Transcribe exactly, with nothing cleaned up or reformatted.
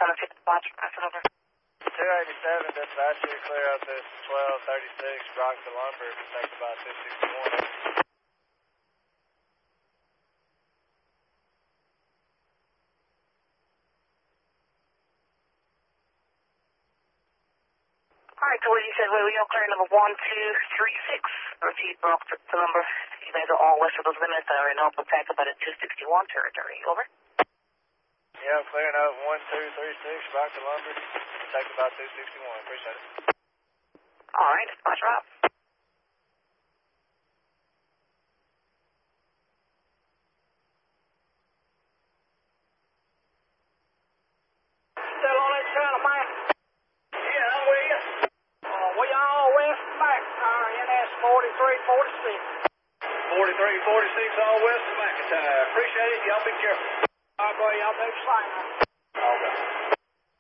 seven fifty watch, pass it over. two eighty-seven, dispatch, you clear out this twelve thirty-six, Brock to Lumber, take about two sixty-one. Alright, so what you said, well, we are clear number one two three six. Repeat, Brock to, to Lumber. You guys are all west of those limits that are in open attack about a two sixty-one territory. Over. Yeah, I'm clearing out one two three six, Brock to Lumber, take about two sixty-one. Appreciate it. Alright, dispatch Rob. Still on that channel, man? Yeah, I'm with you. Uh, we all west of McIntyre, N S forty-three forty-six. forty-three forty-six, all west of McIntyre. Appreciate it. Y'all be careful. All right, boy, y'all do the same.